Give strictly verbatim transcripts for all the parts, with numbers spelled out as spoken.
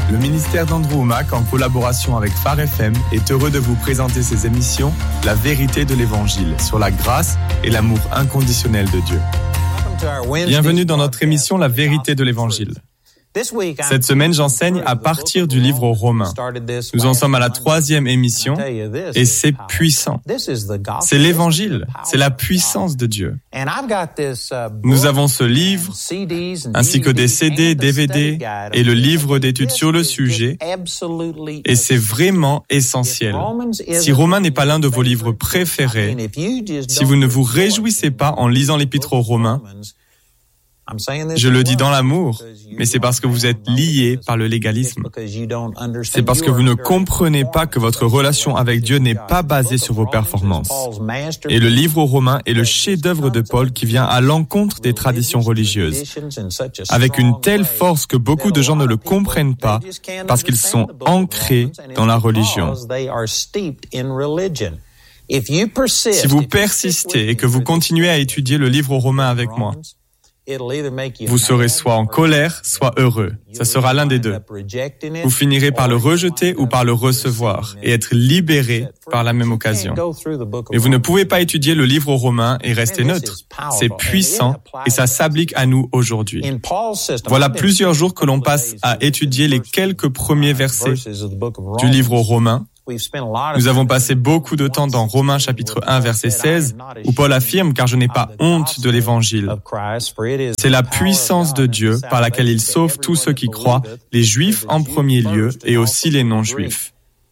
Le ministère d'Andrew Wommack, en collaboration avec Phare F M, est heureux de vous présenter ses émissions « La vérité de l'Évangile » sur la grâce et l'amour inconditionnel de Dieu. Bienvenue dans notre émission « La vérité de l'Évangile ». Cette semaine, j'enseigne à partir du livre aux Romains. Nous en sommes à la troisième émission et c'est puissant. C'est l'Évangile, c'est la puissance de Dieu. Nous avons ce livre, ainsi que des C D, D V D et le livre d'études sur le sujet, et c'est vraiment essentiel. Si Romains n'est pas l'un de vos livres préférés, si vous ne vous réjouissez pas en lisant l'Épître aux Romains, je le dis dans l'amour, mais c'est parce que vous êtes liés par le légalisme. C'est parce que vous ne comprenez pas que votre relation avec Dieu n'est pas basée sur vos performances. Et le livre aux Romains est le chef-d'œuvre de Paul qui vient à l'encontre des traditions religieuses, avec une telle force que beaucoup de gens ne le comprennent pas parce qu'ils sont ancrés dans la religion. Si vous persistez et que vous continuez à étudier le livre aux Romains avec moi, vous serez soit en colère, soit heureux. Ça sera l'un des deux. Vous finirez par le rejeter ou par le recevoir et être libéré par la même occasion. Mais vous ne pouvez pas étudier le livre aux Romains et rester neutre. C'est puissant et ça s'applique à nous aujourd'hui. Voilà plusieurs jours que l'on passe à étudier les quelques premiers versets du livre aux Romains. Nous avons passé beaucoup de temps dans Romains chapitre un verset seize où Paul affirme « Car je n'ai pas honte de l'Évangile ». C'est la puissance de Dieu par laquelle il sauve tous ceux qui croient, les Juifs en premier lieu et aussi les non-Juifs.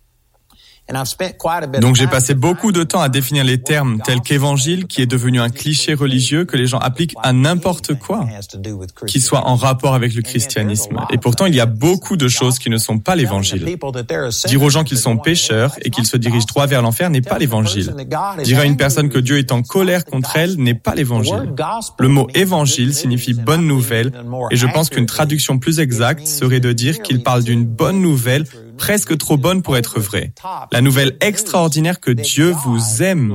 Donc j'ai passé beaucoup de temps à définir les termes tels qu'évangile, qui est devenu un cliché religieux que les gens appliquent à n'importe quoi, qui soit en rapport avec le christianisme. Et pourtant, il y a beaucoup de choses qui ne sont pas l'évangile. Dire aux gens qu'ils sont pécheurs et qu'ils se dirigent droit vers l'enfer n'est pas l'évangile. Dire à une personne que Dieu est en colère contre elle n'est pas l'évangile. Le mot évangile signifie bonne nouvelle, et je pense qu'une traduction plus exacte serait de dire qu'il parle d'une bonne nouvelle presque trop bonne pour être vraie. La nouvelle extraordinaire que Dieu vous aime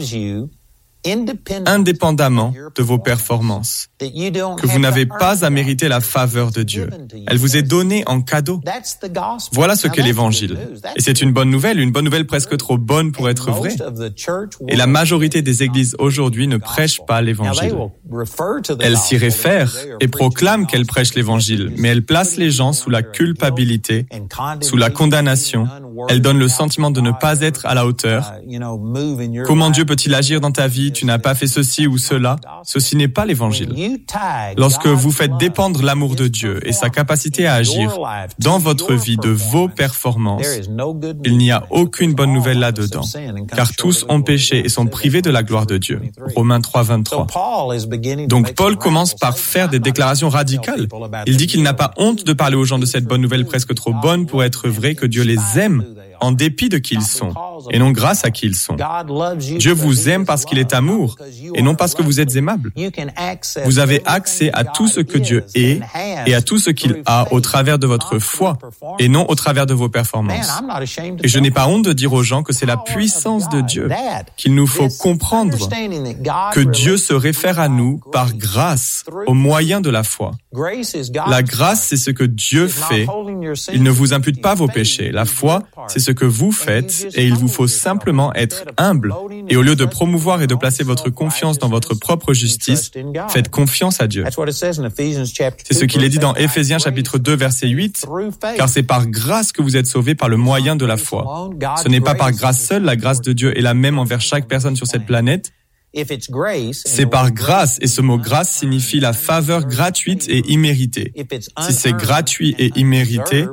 indépendamment de vos performances, que vous n'avez pas à mériter la faveur de Dieu. Elle vous est donnée en cadeau. Voilà ce qu'est l'Évangile. Et c'est une bonne nouvelle, une bonne nouvelle presque trop bonne pour être vraie. Et la majorité des églises aujourd'hui ne prêchent pas l'Évangile. Elles s'y réfèrent et proclament qu'elles prêchent l'Évangile, mais elles placent les gens sous la culpabilité, sous la condamnation. Elles donnent le sentiment de ne pas être à la hauteur. Comment Dieu peut-il agir dans ta vie? Tu n'as pas fait ceci ou cela. Ceci n'est pas l'Évangile. Lorsque vous faites dépendre l'amour de Dieu et sa capacité à agir dans votre vie de vos performances, il n'y a aucune bonne nouvelle là-dedans, car tous ont péché et sont privés de la gloire de Dieu. Romains trois, vingt-trois. Donc Paul commence par faire des déclarations radicales. Il dit qu'il n'a pas honte de parler aux gens de cette bonne nouvelle presque trop bonne pour être vraie, que Dieu les aime en dépit de qui ils sont, et non grâce à qui ils sont. Dieu vous aime parce qu'il est amour, et non parce que vous êtes aimable. Vous avez accès à tout ce que Dieu est et à tout ce qu'il a au travers de votre foi, et non au travers de vos performances. Et je n'ai pas honte de dire aux gens que c'est la puissance de Dieu, qu'il nous faut comprendre que Dieu se réfère à nous par grâce, au moyen de la foi. La grâce, c'est ce que Dieu fait. Il ne vous impute pas vos péchés. La foi, c'est ce que vous faites, et il vous faut simplement être humble. Et au lieu de promouvoir et de placer votre confiance dans votre propre justice, faites confiance à Dieu. C'est ce qu'il est dit dans Éphésiens chapitre deux verset huit, car c'est par grâce que vous êtes sauvés par le moyen de la foi. Ce n'est pas par grâce seule, la grâce de Dieu est la même envers chaque personne sur cette planète. C'est par grâce, et ce mot grâce signifie la faveur gratuite et imméritée. Si c'est gratuit et immérité,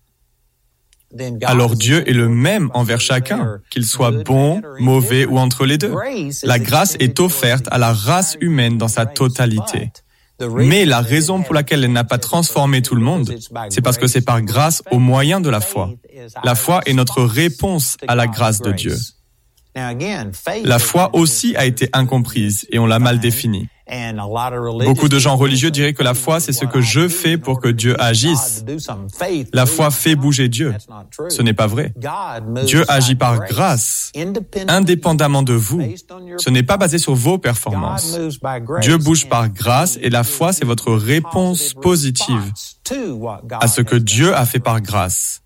alors Dieu est le même envers chacun, qu'il soit bon, mauvais ou entre les deux. La grâce est offerte à la race humaine dans sa totalité. Mais la raison pour laquelle elle n'a pas transformé tout le monde, c'est parce que c'est par grâce au moyen de la foi. La foi est notre réponse à la grâce de Dieu. La foi aussi a été incomprise et on l'a mal définie. Beaucoup de gens religieux diraient que la foi, c'est ce que je fais pour que Dieu agisse. La foi fait bouger Dieu. Ce n'est pas vrai. Dieu agit par grâce, indépendamment de vous. Ce n'est pas basé sur vos performances. Dieu bouge par grâce et la foi, c'est votre réponse positive à ce que Dieu a fait par grâce.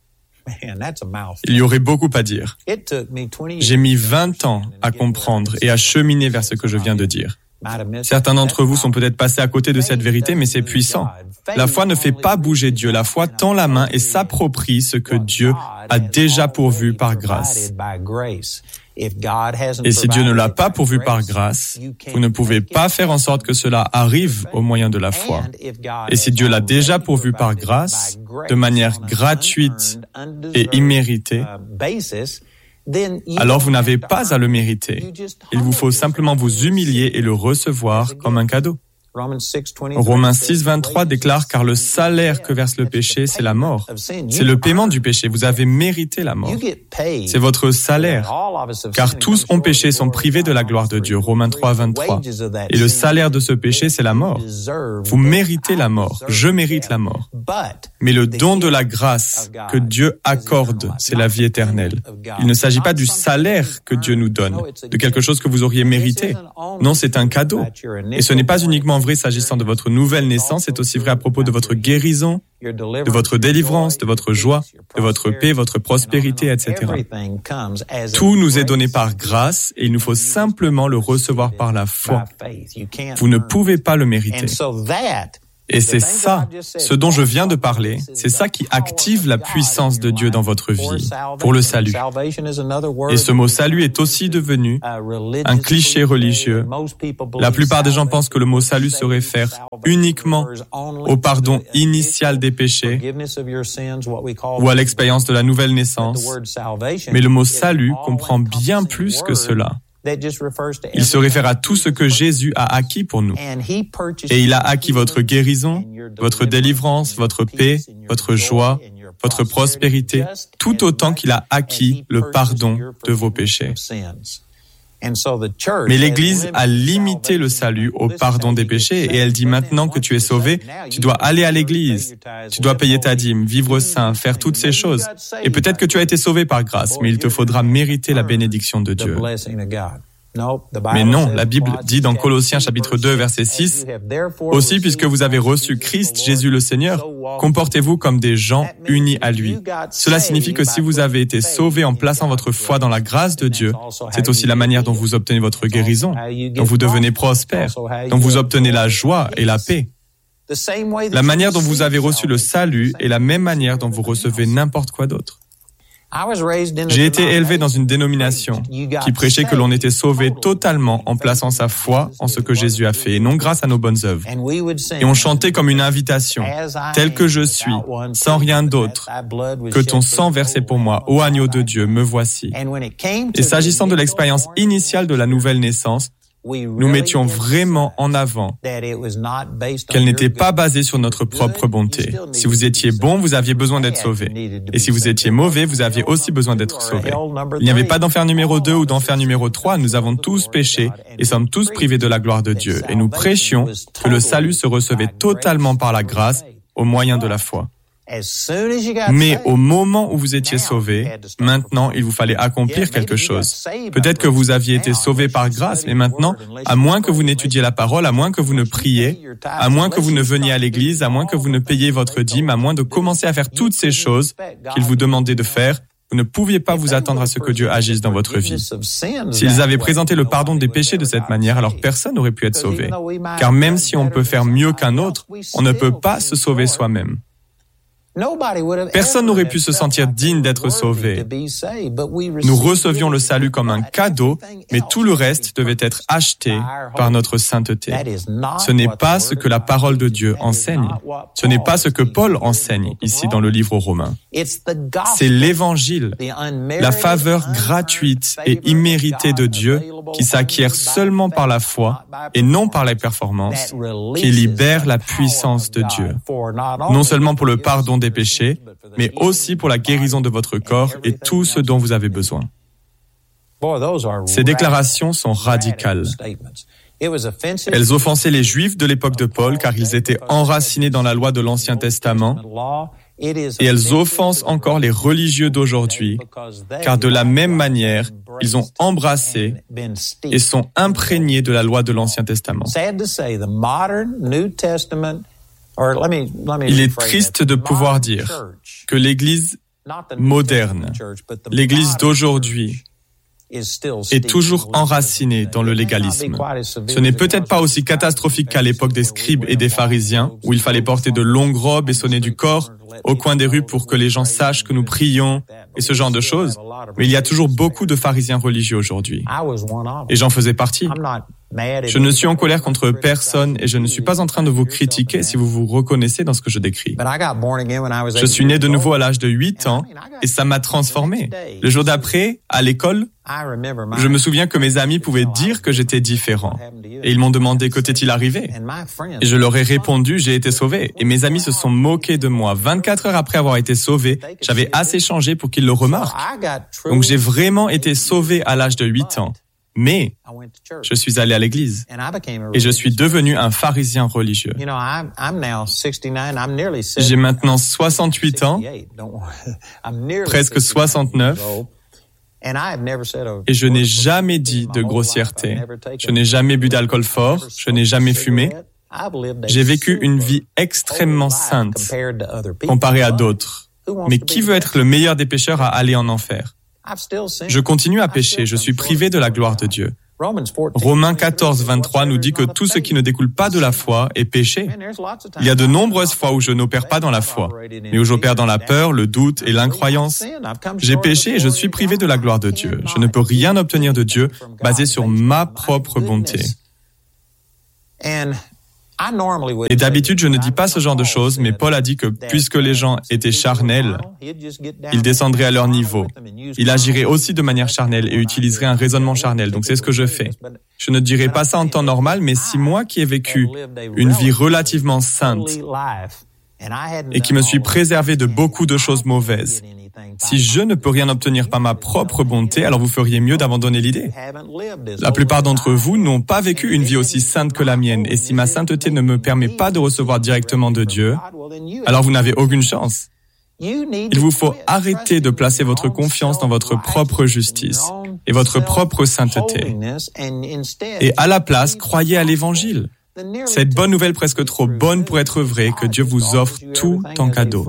Il y aurait beaucoup à dire. J'ai mis vingt ans à comprendre et à cheminer vers ce que je viens de dire. Certains d'entre vous sont peut-être passés à côté de cette vérité, mais c'est puissant. La foi ne fait pas bouger Dieu. La foi tend la main et s'approprie ce que Dieu a déjà pourvu par grâce. Et si Dieu ne l'a pas pourvu par grâce, vous ne pouvez pas faire en sorte que cela arrive au moyen de la foi. Et si Dieu l'a déjà pourvu par grâce, de manière gratuite et imméritée, alors vous n'avez pas à le mériter. Il vous faut simplement vous humilier et le recevoir comme un cadeau. Romains six, vingt-trois déclare « Car le salaire que verse le péché, c'est la mort. C'est le paiement du péché. Vous avez mérité la mort. C'est votre salaire. Car tous ont péché et sont privés de la gloire de Dieu. » Romains trois, vingt-trois. Et le salaire de ce péché, c'est la mort. Vous méritez la mort. Je mérite la mort. Mais le don de la grâce que Dieu accorde, c'est la vie éternelle. Il ne s'agit pas du salaire que Dieu nous donne, de quelque chose que vous auriez mérité. Non, c'est un cadeau. Et ce n'est pas uniquement vrai s'agissant de votre nouvelle naissance, c'est aussi vrai à propos de votre guérison, de votre délivrance, de votre joie, de votre paix, votre prospérité, et cetera. Tout nous est donné par grâce et il nous faut simplement le recevoir par la foi. Vous ne pouvez pas le mériter. Et c'est ça, ce dont je viens de parler, c'est ça qui active la puissance de Dieu dans votre vie, pour le salut. Et ce mot salut est aussi devenu un cliché religieux. La plupart des gens pensent que le mot salut se réfère uniquement au pardon initial des péchés ou à l'expérience de la nouvelle naissance. Mais le mot salut comprend bien plus que cela. Il se réfère à tout ce que Jésus a acquis pour nous. Et il a acquis votre guérison, votre délivrance, votre paix, votre joie, votre prospérité, tout autant qu'il a acquis le pardon de vos péchés. Mais l'Église a limité le salut au pardon des péchés et elle dit maintenant que tu es sauvé, tu dois aller à l'Église, tu dois payer ta dîme, vivre saint, faire toutes ces choses. Et peut-être que tu as été sauvé par grâce, mais il te faudra mériter la bénédiction de Dieu. Mais non, la Bible dit dans Colossiens chapitre deux, verset six, « Aussi, puisque vous avez reçu Christ, Jésus le Seigneur, comportez-vous comme des gens unis à lui. » Cela signifie que si vous avez été sauvés en plaçant votre foi dans la grâce de Dieu, c'est aussi la manière dont vous obtenez votre guérison, dont vous devenez prospère, dont vous obtenez la joie et la paix. La manière dont vous avez reçu le salut est la même manière dont vous recevez n'importe quoi d'autre. J'ai été élevé dans une dénomination qui prêchait que l'on était sauvé totalement en plaçant sa foi en ce que Jésus a fait et non grâce à nos bonnes œuvres. Et on chantait comme une invitation, tel que je suis, sans rien d'autre, que ton sang versé pour moi, ô agneau de Dieu, me voici. Et s'agissant de l'expérience initiale de la nouvelle naissance, nous mettions vraiment en avant qu'elle n'était pas basée sur notre propre bonté. Si vous étiez bon, vous aviez besoin d'être sauvé. Et si vous étiez mauvais, vous aviez aussi besoin d'être sauvé. Il n'y avait pas d'enfer numéro deux ou d'enfer numéro trois. Nous avons tous péché et sommes tous privés de la gloire de Dieu. Et nous prêchions que le salut se recevait totalement par la grâce au moyen de la foi. Mais au moment où vous étiez sauvé, maintenant, il vous fallait accomplir quelque chose. Peut-être que vous aviez été sauvé par grâce, mais maintenant, à moins que vous n'étudiez la parole, à moins que vous ne priez, à moins que vous ne veniez à l'église, à moins que vous ne payiez votre dîme, à moins de commencer à faire toutes ces choses qu'il vous demandait de faire, vous ne pouviez pas vous attendre à ce que Dieu agisse dans votre vie. S'ils avaient présenté le pardon des péchés de cette manière, alors personne n'aurait pu être sauvé. Car même si on peut faire mieux qu'un autre, on ne peut pas se sauver soi-même. Personne n'aurait pu se sentir digne d'être sauvé. Nous recevions le salut comme un cadeau, mais tout le reste devait être acheté par notre sainteté. Ce n'est pas ce que la parole de Dieu enseigne. Ce n'est pas ce que Paul enseigne ici dans le livre aux Romains. C'est l'Évangile, la faveur gratuite et imméritée de Dieu qui s'acquiert seulement par la foi et non par les performances, qui libère la puissance de Dieu, non seulement pour le pardon des péchés, mais aussi pour la guérison de votre corps et tout ce dont vous avez besoin. Ces déclarations sont radicales. Elles offensaient les Juifs de l'époque de Paul car ils étaient enracinés dans la loi de l'Ancien Testament. Et elles offensent encore les religieux d'aujourd'hui, car de la même manière, ils ont embrassé et sont imprégnés de la loi de l'Ancien Testament. Il est triste de pouvoir dire que l'Église moderne, l'Église d'aujourd'hui, est toujours enracinée dans le légalisme. Ce n'est peut-être pas aussi catastrophique qu'à l'époque des scribes et des pharisiens, où il fallait porter de longues robes et sonner du corps au coin des rues pour que les gens sachent que nous prions et ce genre de choses. Mais il y a toujours beaucoup de pharisiens religieux aujourd'hui. Et j'en faisais partie. Je ne suis en colère contre personne et je ne suis pas en train de vous critiquer si vous vous reconnaissez dans ce que je décris. Je suis né de nouveau à l'âge de huit ans et ça m'a transformé. Le jour d'après, à l'école, je me souviens que mes amis pouvaient dire que j'étais différent. Et ils m'ont demandé que t'est-il arrivé. Et je leur ai répondu, j'ai été sauvé. Et mes amis se sont moqués de moi. vingt-quatre heures après avoir été sauvé, j'avais assez changé pour qu'ils le remarquent. Donc j'ai vraiment été sauvé à l'âge de huit ans. Mais je suis allé à l'église et je suis devenu un pharisien religieux. J'ai maintenant soixante-huit ans, presque soixante-neuf, et je n'ai jamais dit de grossièreté. Je n'ai jamais bu d'alcool fort, je n'ai jamais fumé. J'ai vécu une vie extrêmement sainte comparée à d'autres. Mais qui veut être le meilleur des pécheurs à aller en enfer? Je continue à pécher, je suis privé de la gloire de Dieu. Romains quatorze, vingt-trois nous dit que tout ce qui ne découle pas de la foi est péché. Il y a de nombreuses fois où je n'opère pas dans la foi, mais où j'opère dans la peur, le doute et l'incroyance. J'ai péché et je suis privé de la gloire de Dieu. Je ne peux rien obtenir de Dieu basé sur ma propre bonté. Et d'habitude, je ne dis pas ce genre de choses, mais Paul a dit que puisque les gens étaient charnels, il descendrait à leur niveau. Il agirait aussi de manière charnelle et utiliserait un raisonnement charnel. Donc c'est ce que je fais. Je ne dirais pas ça en temps normal, mais si moi qui ai vécu une vie relativement sainte et qui me suis préservé de beaucoup de choses mauvaises, si je ne peux rien obtenir par ma propre bonté, alors vous feriez mieux d'abandonner l'idée. La plupart d'entre vous n'ont pas vécu une vie aussi sainte que la mienne, et si ma sainteté ne me permet pas de recevoir directement de Dieu, alors vous n'avez aucune chance. Il vous faut arrêter de placer votre confiance dans votre propre justice et votre propre sainteté. Et à la place, croyez à l'Évangile. Cette bonne nouvelle presque trop bonne pour être vraie que Dieu vous offre tout en cadeau.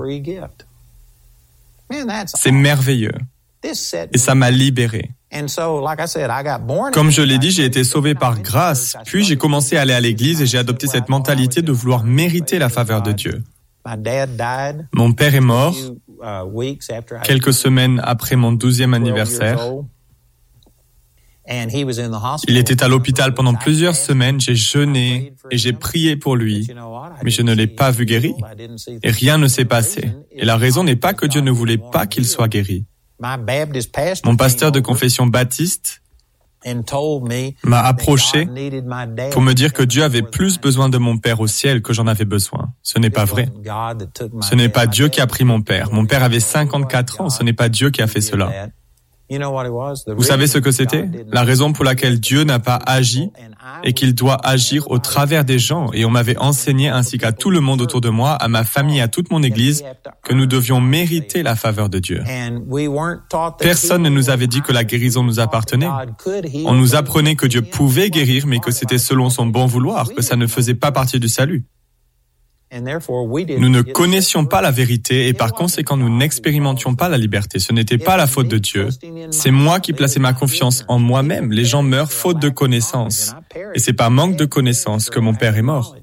C'est merveilleux. Et ça m'a libéré. Comme je l'ai dit, j'ai été sauvé par grâce, puis j'ai commencé à aller à l'église et j'ai adopté cette mentalité de vouloir mériter la faveur de Dieu. Mon père est mort quelques semaines après mon douzième anniversaire. Il était à l'hôpital pendant plusieurs semaines, j'ai jeûné et j'ai prié pour lui, mais je ne l'ai pas vu guéri. Et rien ne s'est passé. Et la raison n'est pas que Dieu ne voulait pas qu'il soit guéri. Mon pasteur de confession baptiste m'a approché pour me dire que Dieu avait plus besoin de mon père au ciel que j'en avais besoin. Ce n'est pas vrai. Ce n'est pas Dieu qui a pris mon père. Mon père avait cinquante-quatre ans, ce n'est pas Dieu qui a fait cela. Vous savez ce que c'était? La raison pour laquelle Dieu n'a pas agi et qu'il doit agir au travers des gens. Et on m'avait enseigné, ainsi qu'à tout le monde autour de moi, à ma famille, à toute mon église, que nous devions mériter la faveur de Dieu. Personne ne nous avait dit que la guérison nous appartenait. On nous apprenait que Dieu pouvait guérir, mais que c'était selon son bon vouloir, que ça ne faisait pas partie du salut. Nous ne connaissions pas la vérité et par conséquent nous n'expérimentions pas la liberté. Ce n'était pas la faute de Dieu. C'est moi qui plaçais ma confiance en moi-même. Les gens meurent faute de connaissance. Et c'est par manque de connaissance que mon père est mort.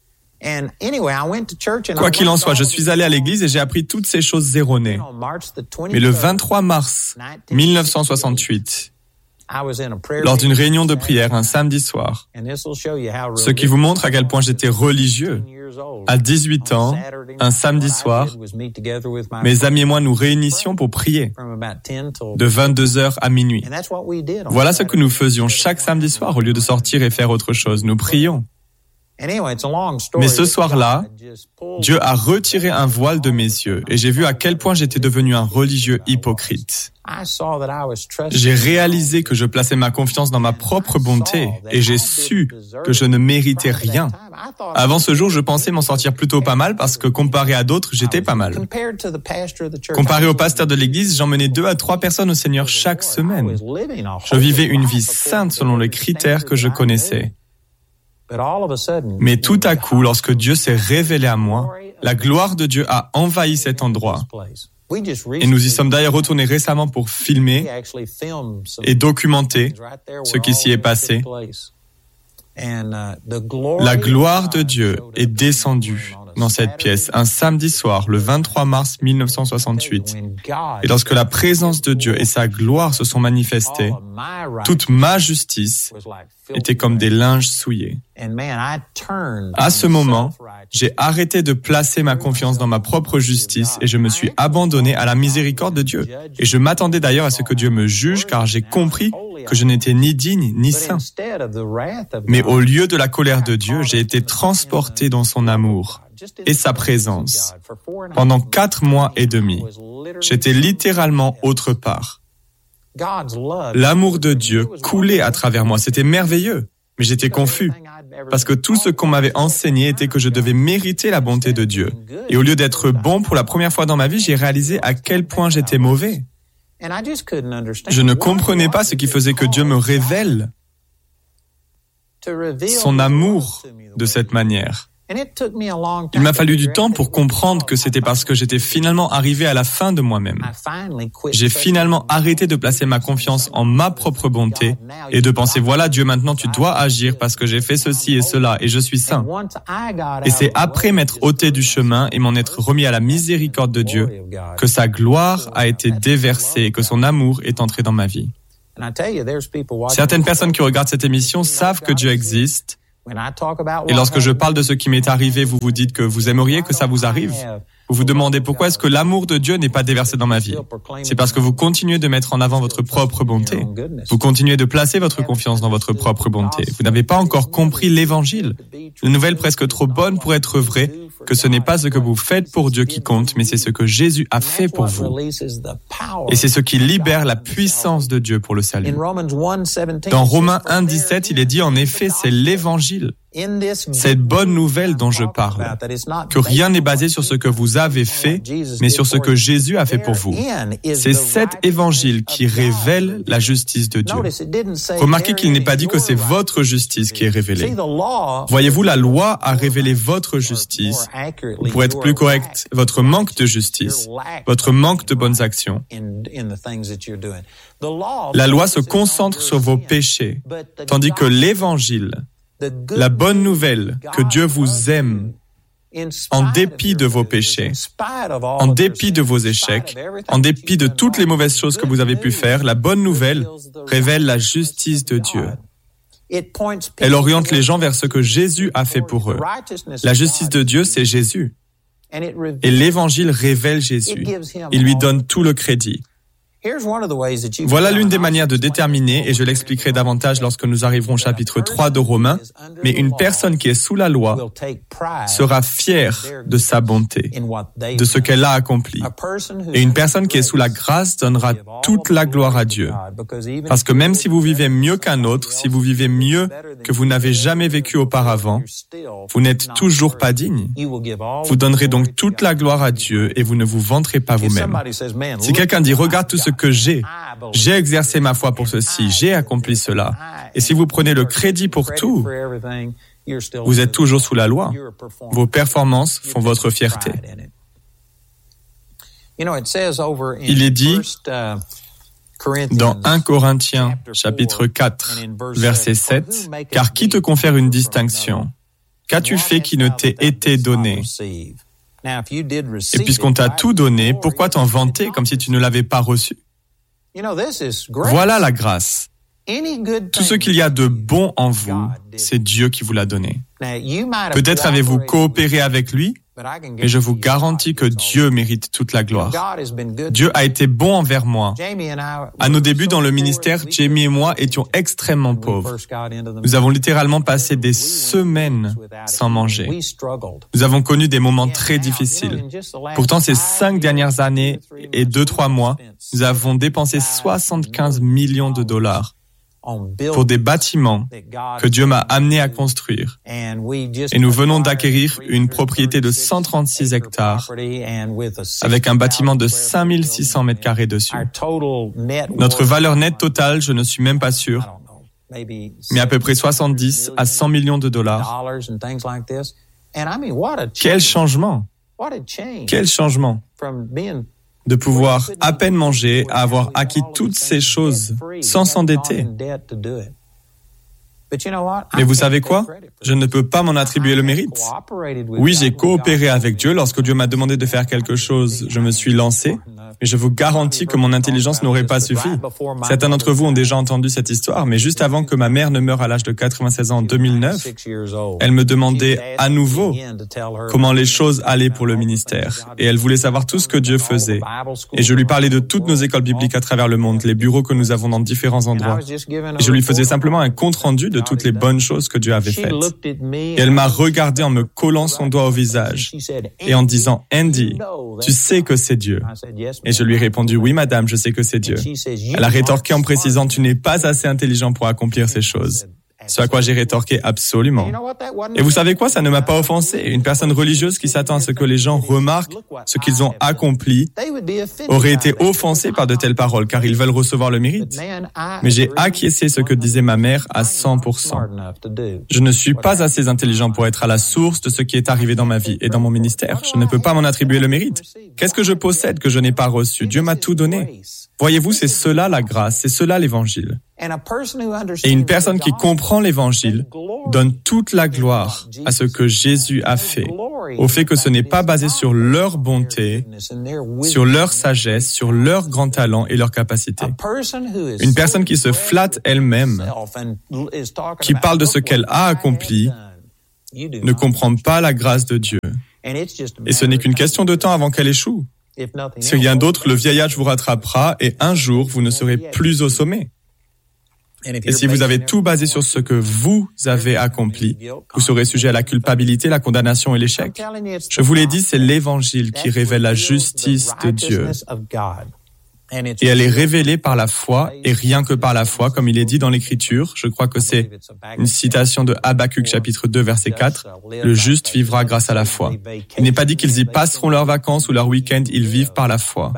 Quoi qu'il en soit, je suis allé à l'église et j'ai appris toutes ces choses erronées. Mais le vingt-trois mars mille neuf cent soixante-huit, lors d'une réunion de prière un samedi soir, ce qui vous montre à quel point j'étais religieux. À dix-huit ans, un samedi soir, mes amis et moi nous réunissions pour prier de vingt-deux heures à minuit. Voilà ce que nous faisions chaque samedi soir au lieu de sortir et faire autre chose. Nous prions. Mais ce soir-là, Dieu a retiré un voile de mes yeux et j'ai vu à quel point j'étais devenu un religieux hypocrite. J'ai réalisé que je plaçais ma confiance dans ma propre bonté et j'ai su que je ne méritais rien. Avant ce jour, je pensais m'en sortir plutôt pas mal parce que comparé à d'autres, j'étais pas mal. Comparé au pasteur de l'église, j'emmenais deux à trois personnes au Seigneur chaque semaine. Je vivais une vie sainte selon les critères que je connaissais. Mais tout à coup, lorsque Dieu s'est révélé à moi, la gloire de Dieu a envahi cet endroit. Et nous y sommes d'ailleurs retournés récemment pour filmer et documenter ce qui s'y est passé. La gloire de Dieu est descendue dans cette pièce un samedi soir, le vingt-trois mars mille neuf cent soixante-huit. Et lorsque la présence de Dieu et sa gloire se sont manifestées, toute ma justice était comme des linges souillés. À ce moment, j'ai arrêté de placer ma confiance dans ma propre justice et je me suis abandonné à la miséricorde de Dieu. Et je m'attendais d'ailleurs à ce que Dieu me juge car j'ai compris que je n'étais ni digne ni saint. Mais au lieu de la colère de Dieu, j'ai été transporté dans son amour et sa présence. Pendant quatre mois et demi, j'étais littéralement autre part. L'amour de Dieu coulait à travers moi. C'était merveilleux, mais j'étais confus. Parce que tout ce qu'on m'avait enseigné était que je devais mériter la bonté de Dieu. Et au lieu d'être bon pour la première fois dans ma vie, j'ai réalisé à quel point j'étais mauvais. Je ne comprenais pas ce qui faisait que Dieu me révèle son amour de cette manière. Il m'a fallu du temps pour comprendre que c'était parce que j'étais finalement arrivé à la fin de moi-même. J'ai finalement arrêté de placer ma confiance en ma propre bonté et de penser, voilà Dieu, maintenant tu dois agir parce que j'ai fait ceci et cela et je suis saint. Et c'est après m'être ôté du chemin et m'en être remis à la miséricorde de Dieu que sa gloire a été déversée et que son amour est entré dans ma vie. Certaines personnes qui regardent cette émission savent que Dieu existe. Et lorsque je parle de ce qui m'est arrivé, vous vous dites que vous aimeriez que ça vous arrive. Vous vous demandez pourquoi est-ce que l'amour de Dieu n'est pas déversé dans ma vie. C'est parce que vous continuez de mettre en avant votre propre bonté. Vous continuez de placer votre confiance dans votre propre bonté. Vous n'avez pas encore compris l'Évangile. Une nouvelle presque trop bonne pour être vraie, que ce n'est pas ce que vous faites pour Dieu qui compte, mais c'est ce que Jésus a fait pour vous. Et c'est ce qui libère la puissance de Dieu pour le salut. Dans Romains un dix-sept, il est dit en effet, c'est l'Évangile, cette bonne nouvelle dont je parle, que rien n'est basé sur ce que vous avez fait, mais sur ce que Jésus a fait pour vous. C'est cet évangile qui révèle la justice de Dieu. Remarquez qu'il n'est pas dit que c'est votre justice qui est révélée. Voyez-vous, la loi a révélé votre justice, ou pour être plus correct, votre manque de justice, votre manque de bonnes actions. La loi se concentre sur vos péchés, tandis que l'évangile, la bonne nouvelle que Dieu vous aime en dépit de vos péchés, en dépit de vos échecs, en dépit de toutes les mauvaises choses que vous avez pu faire, la bonne nouvelle révèle la justice de Dieu. Elle oriente les gens vers ce que Jésus a fait pour eux. La justice de Dieu, c'est Jésus. Et l'évangile révèle Jésus. Il lui donne tout le crédit. Voilà l'une des manières de déterminer, et je l'expliquerai davantage lorsque nous arriverons au chapitre trois de Romains, mais une personne qui est sous la loi sera fière de sa bonté, de ce qu'elle a accompli. Et une personne qui est sous la grâce donnera toute la gloire à Dieu. Parce que même si vous vivez mieux qu'un autre, si vous vivez mieux que vous n'avez jamais vécu auparavant, vous n'êtes toujours pas digne. Vous donnerez donc toute la gloire à Dieu et vous ne vous vanterez pas vous-même. Si quelqu'un dit, regarde tout ce que j'ai. J'ai exercé ma foi pour ceci, j'ai accompli cela. Et si vous prenez le crédit pour tout, vous êtes toujours sous la loi. Vos performances font votre fierté. Il est dit dans un Corinthiens, chapitre quatre, verset sept, « Car qui te confère une distinction? Qu'as-tu fait qui ne t'ait été donné? Et puisqu'on t'a tout donné, pourquoi t'en vanter comme si tu ne l'avais pas reçu? » Voilà la grâce. Tout ce qu'il y a de bon en vous, c'est Dieu qui vous l'a donné. Peut-être avez-vous coopéré avec lui, Mais je vous garantis que Dieu mérite toute la gloire. Dieu a été bon envers moi. À nos débuts dans le ministère, Jamie et moi étions extrêmement pauvres. Nous avons littéralement passé des semaines sans manger. Nous avons connu des moments très difficiles. Pourtant, ces cinq dernières années et deux, trois mois, nous avons dépensé soixante-quinze millions de dollars pour des bâtiments que Dieu m'a amené à construire. Et nous venons d'acquérir une propriété de cent trente-six hectares avec un bâtiment de cinq mille six cents mètres carrés dessus. Notre valeur nette totale, je ne suis même pas sûr, mais à peu près soixante-dix à cent millions de dollars. Quel changement! Quel changement! De pouvoir à peine manger, à avoir acquis toutes ces choses sans s'endetter. Mais vous savez quoi? Je ne peux pas m'en attribuer le mérite. Oui, j'ai coopéré avec Dieu. Lorsque Dieu m'a demandé de faire quelque chose, je me suis lancé. Mais je vous garantis que mon intelligence n'aurait pas suffi. Certains d'entre vous ont déjà entendu cette histoire, mais juste avant que ma mère ne meure à l'âge de quatre-vingt-seize ans en deux mille neuf, elle me demandait à nouveau comment les choses allaient pour le ministère. Et elle voulait savoir tout ce que Dieu faisait. Et je lui parlais de toutes nos écoles bibliques à travers le monde, les bureaux que nous avons dans différents endroits. Et je lui faisais simplement un compte-rendu de toutes les bonnes choses que Dieu avait faites. Et elle m'a regardé en me collant son doigt au visage et en disant « Andy, tu sais que c'est Dieu ». Et je lui ai répondu « Oui, madame, je sais que c'est Dieu ». Elle a rétorqué en précisant « Tu n'es pas assez intelligent pour accomplir ces choses ». Ce à quoi j'ai rétorqué « Absolument ». Et vous savez quoi, ça ne m'a pas offensé. Une personne religieuse qui s'attend à ce que les gens remarquent ce qu'ils ont accompli aurait été offensée par de telles paroles, car ils veulent recevoir le mérite. Mais j'ai acquiescé ce que disait ma mère à cent pour cent. Je ne suis pas assez intelligent pour être à la source de ce qui est arrivé dans ma vie et dans mon ministère. Je ne peux pas m'en attribuer le mérite. Qu'est-ce que je possède que je n'ai pas reçu? Dieu m'a tout donné. Voyez-vous, c'est cela la grâce, c'est cela l'évangile. Et une personne qui comprend l'évangile donne toute la gloire à ce que Jésus a fait, au fait que ce n'est pas basé sur leur bonté, sur leur sagesse, sur leur grand talent et leur capacité. Une personne qui se flatte elle-même, qui parle de ce qu'elle a accompli, ne comprend pas la grâce de Dieu. Et ce n'est qu'une question de temps avant qu'elle échoue. Si rien d'autre, le vieil âge vous rattrapera et un jour, vous ne serez plus au sommet. Et si vous avez tout basé sur ce que vous avez accompli, vous serez sujet à la culpabilité, la condamnation et l'échec. Je vous l'ai dit, c'est l'Évangile qui révèle la justice de Dieu. Et elle est révélée par la foi et rien que par la foi, comme il est dit dans l'Écriture. Je crois que c'est une citation de Habakkuk chapitre deux verset quatre. Le juste vivra grâce à la foi. Il n'est pas dit qu'ils y passeront leurs vacances ou leur week-end, ils vivent par la foi.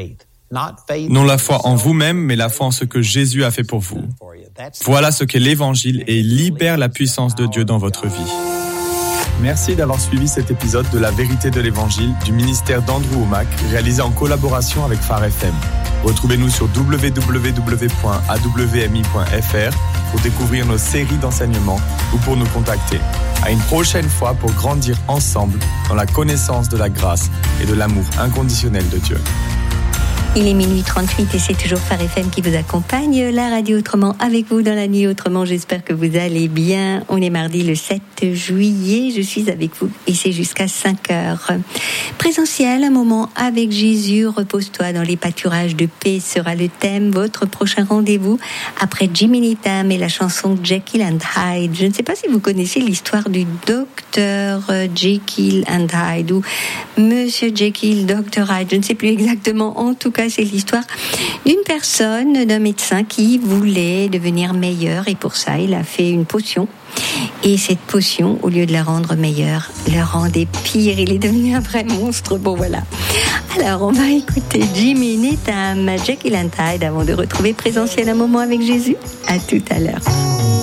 Non la foi en vous-même, mais la foi en ce que Jésus a fait pour vous. Voilà ce qu'est l'Évangile et il libère la puissance de Dieu dans votre vie. Merci d'avoir suivi cet épisode de La Vérité de l'Évangile du ministère d'Andrew Wommack, réalisé en collaboration avec Phare F M. Retrouvez-nous sur w w w point a w m i point f r pour découvrir nos séries d'enseignements ou pour nous contacter. À une prochaine fois pour grandir ensemble dans la connaissance de la grâce et de l'amour inconditionnel de Dieu. Il est minuit trente-huit et c'est toujours Phare F M qui vous accompagne. La radio autrement avec vous dans la nuit autrement. J'espère que vous allez bien. On est mardi le sept juillet. Je suis avec vous et c'est jusqu'à cinq heures. Présentiel, un moment avec Jésus. Repose-toi dans les pâturages de paix sera le thème. Votre prochain rendez-vous après Jimmy Needham et la chanson Jekyll and Hyde. Je ne sais pas si vous connaissez l'histoire du docteur Jekyll and Hyde ou Monsieur Jekyll, docteur Hyde. Je ne sais plus exactement. En tout cas, c'est l'histoire d'une personne, d'un médecin qui voulait devenir meilleur et pour ça, il a fait une potion. Et cette potion, au lieu de la rendre meilleure, le rendait pire. Il est devenu un vrai monstre. Bon, voilà. Alors, on va écouter Jimmy Needham, Jekyll and Hyde avant de retrouver Présentiel un moment avec Jésus. À tout à l'heure.